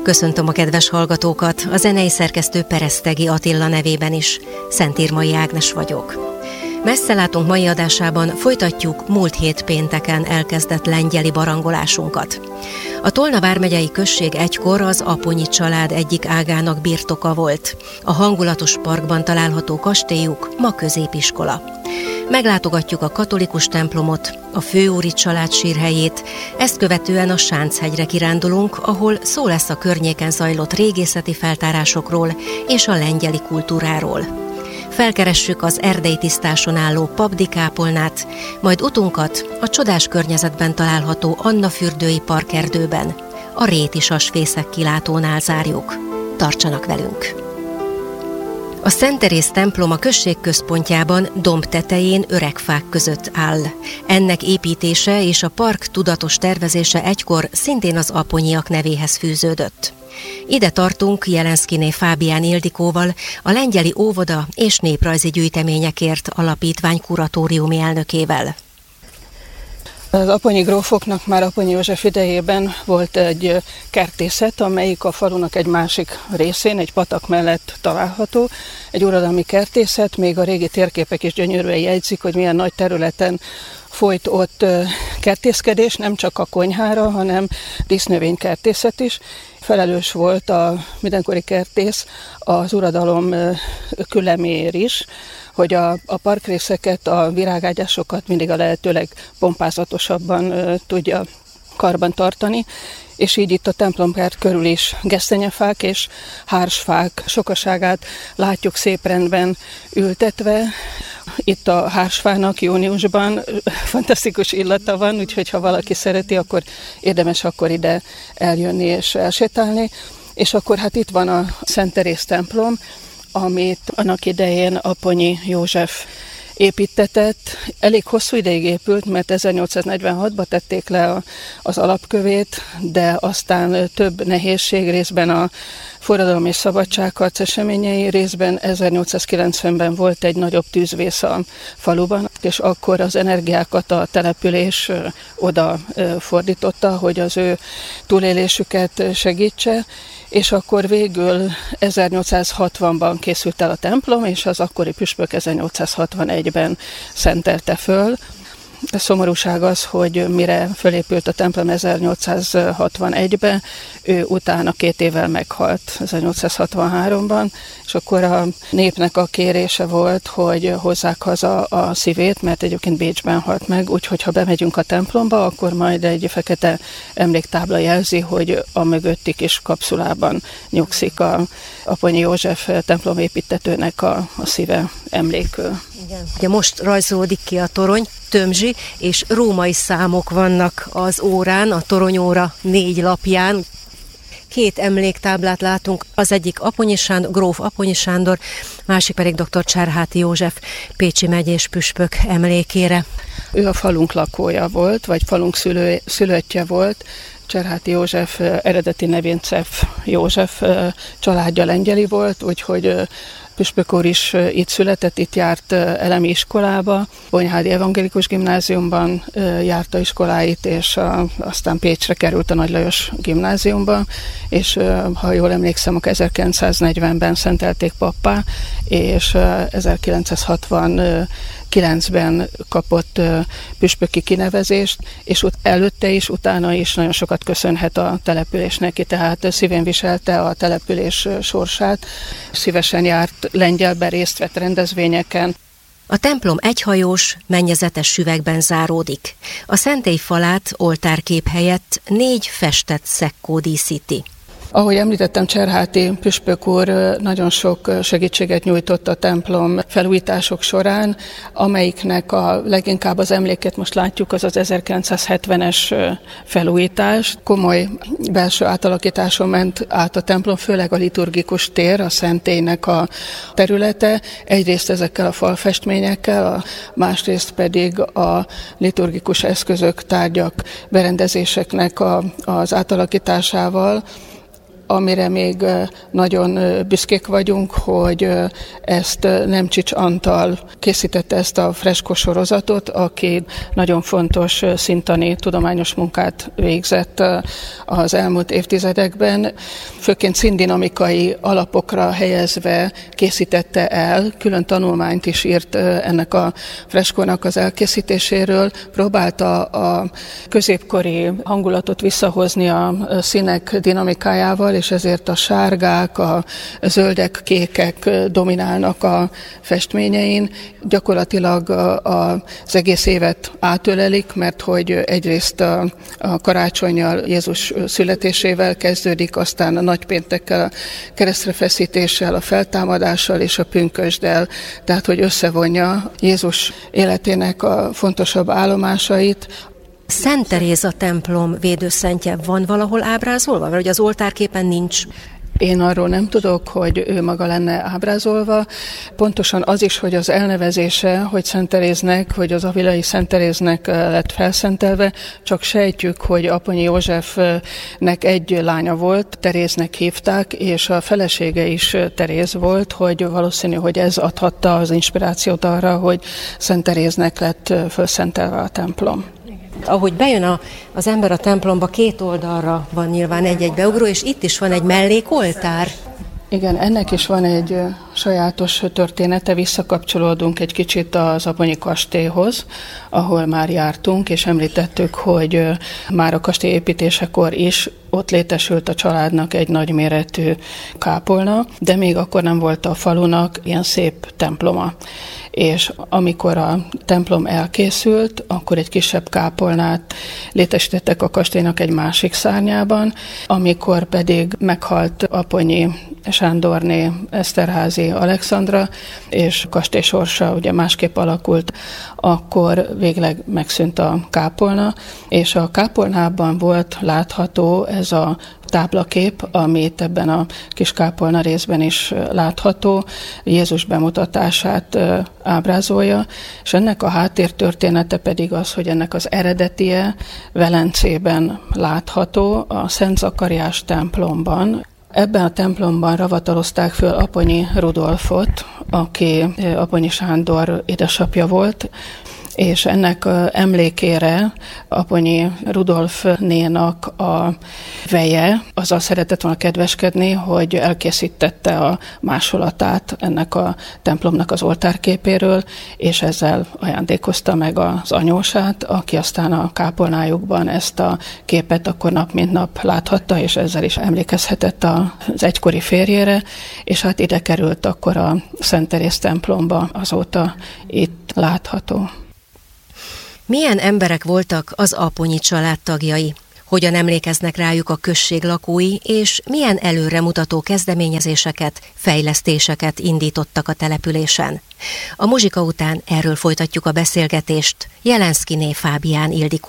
Köszöntöm a kedves hallgatókat, a zenei szerkesztő Peresztegi Attila nevében is. Szentírmai Ágnes vagyok. Messze látunk mai adásában, folytatjuk múlt hét pénteken elkezdett lengyeli barangolásunkat. A Tolna vármegyei község egykor az Aponyi család egyik ágának birtoka volt. A hangulatos parkban található kastélyuk ma középiskola. Meglátogatjuk a katolikus templomot, a főúri család sírhelyét, ezt követően a Sánchegyre kirándulunk, ahol szó lesz a környéken zajlott régészeti feltárásokról és a lengyeli kultúráról. Felkeressük az erdei tisztáson álló Pabdi-kápolnát, majd utunkat a csodás környezetben található Annafürdői parkerdőben, a Réti Sasfészek kilátónál zárjuk. Tartsanak velünk! A Szent Teréz templom a község központjában domb tetején öreg fák között áll. Ennek építése és a park tudatos tervezése egykor szintén az aponyiak nevéhez fűződött. Ide tartunk Jelenszkiné Fábián Ildikóval, a lengyeli óvoda és néprajzi gyűjteményekért alapítvány kuratóriumi elnökével. Az aponyi grófoknak már Aponyi József idejében volt egy kertészet, amelyik a falunak egy másik részén, egy patak mellett található. Egy uradalmi kertészet, még a régi térképek is gyönyörűen jegyzik, hogy milyen nagy területen folyt ott kertészkedés, nem csak a konyhára, hanem dísznövénykertészet is. Felelős volt a mindenkori kertész az uradalom külleméért is, hogy a parkrészeket, a virágágyásokat mindig a lehetőleg pompázatosabban tudja karban tartani, és így itt a templompert körül is gesztenyefák és hársfák sokaságát látjuk szép rendben ültetve. Itt a hársfának júniusban fantasztikus illata van, úgyhogy ha valaki szereti, akkor érdemes akkor ide eljönni és elsétálni. És akkor hát itt van a Szent Teréz templom, amit annak idején Aponyi József építtetett. Elég hosszú ideig épült, mert 1846-ban tették le az alapkövét, de aztán több nehézség, részben a forradalom és szabadságharc eseményei, részben 1890-ben volt egy nagyobb tűzvész a faluban, és akkor az energiákat a település oda fordította, hogy az ő túlélésüket segítse, és akkor végül 1860-ban készült el a templom, és az akkori püspök 1861-ben szentelte föl. A szomorúság az, hogy mire fölépült a templom 1861-ben, ő utána 2 évvel meghalt, 1863-ban, és akkor a népnek a kérése volt, hogy hozzák haza a szívét, mert egyébként Bécsben halt meg, úgyhogy ha bemegyünk a templomba, akkor majd egy fekete emléktábla jelzi, hogy a mögötti kis kapszulában nyugszik a Aponyi József templomépíttetőnek a szíve emlékül. Igen. Ugye most rajzolódik ki a torony, tömzsi és római számok vannak az órán, a toronyóra 4 lapján. 2 emléktáblát látunk, az egyik gróf Aponyi Sándor, másik pedig dr. Cserháti József, pécsi megyés püspök emlékére. Ő a falunk lakója volt, vagy falunk szülöttje volt. Cserháti József eredeti nevén Cef József családja lengyeli volt, úgyhogy püspök úr is itt született, itt járt elemi iskolába, Bonyhádi Evangélikus Gimnáziumban járta iskoláit, és aztán Pécsre került a Nagy Lajos Gimnáziumba, és ha jól emlékszem, akkor 1940-ben szentelték pappá, és 1969-ben kapott püspöki kinevezést, és előtte is, utána is nagyon sokat köszönhet a település neki, tehát szívén viselte a település sorsát, szívesen járt lengyelbe, részt vett rendezvényeken. A templom egyhajós, mennyezetes süvegben záródik. A szentély falát oltárkép helyett 4 festett szekkó díszíti. Ahogy említettem, Cserháti püspök úr nagyon sok segítséget nyújtott a templom felújítások során, amelyiknek a leginkább az emlékét most látjuk, az 1970-es felújítás. Komoly belső átalakításon ment át a templom, főleg a liturgikus tér, a szentélynek a területe. Egyrészt ezekkel a falfestményekkel, másrészt pedig a liturgikus eszközök, tárgyak, berendezéseknek az átalakításával. Amire még nagyon büszkék vagyunk, hogy ezt Nemcsics Antal készítette, ezt a freskó sorozatot, aki nagyon fontos szintani tudományos munkát végzett az elmúlt évtizedekben, főként színdinamikai alapokra helyezve készítette el, külön tanulmányt is írt ennek a freskónak az elkészítéséről, próbálta a középkori hangulatot visszahozni a színek dinamikájával, és ezért a sárgák, a zöldek, kékek dominálnak a festményein. Gyakorlatilag az egész évet átölelik, mert hogy egyrészt a karácsonnyal, Jézus születésével kezdődik, aztán a nagypéntekkel, a keresztrefeszítéssel, a feltámadással és a pünkösddel, tehát hogy összevonja Jézus életének a fontosabb állomásait. Szent Teréza templom védőszentje van valahol ábrázolva? Mert ugye az oltárképen nincs. Én arról nem tudok, hogy ő maga lenne ábrázolva. Pontosan az is, hogy az elnevezése, hogy Szent Teréznek, hogy az avilai Szent Teréznek lett felszentelve, csak sejtjük, hogy Aponyi Józsefnek egy lánya volt, Teréznek hívták, és a felesége is Teréz volt, hogy valószínű, hogy ez adhatta az inspirációt arra, hogy Szent Teréznek lett felszentelve a templom. Ahogy bejön az ember a templomba, két oldalra van nyilván egy-egy beugró, és itt is van egy mellékoltár. Igen, ennek is van egy sajátos története, visszakapcsolódunk egy kicsit az Aponyi kastélyhoz, ahol már jártunk, és említettük, hogy már a kastély építésekor is ott létesült a családnak egy nagyméretű kápolna, de még akkor nem volt a falunak ilyen szép temploma. És amikor a templom elkészült, akkor egy kisebb kápolnát létesítettek a kastélynak egy másik szárnyában, amikor pedig meghalt Aponyi Sándorné Eszterházy Alexandra, és kastély sorsa ugye másképp alakult, akkor végleg megszűnt a kápolna, és a kápolnában volt látható ez a táblakép, amit ebben a kis kápolna részben is látható, Jézus bemutatását ábrázolja, és ennek a háttértörténete pedig az, hogy ennek az eredetie Velencében látható, a Szent Zakariás templomban. Ebben a templomban ravatalozták föl Aponyi Rudolfot, aki Aponyi Sándor édesapja volt, és ennek emlékére Aponyi Rudolf nénak a veje azzal szeretett volna kedveskedni, hogy elkészítette a másolatát ennek a templomnak az oltárképéről, és ezzel ajándékozta meg az anyósát, aki aztán a kápolnájukban ezt a képet akkor nap mint nap láthatta, és ezzel is emlékezhetett az egykori férjére, és hát ide került akkor a Szent Teréz templomba, azóta itt látható. Milyen emberek voltak az Aponyi család tagjai? Hogyan emlékeznek rájuk a község lakói, és milyen előremutató kezdeményezéseket, fejlesztéseket indítottak a településen? A muzsika után erről folytatjuk a beszélgetést Jelenszkiné Fábián Ildikó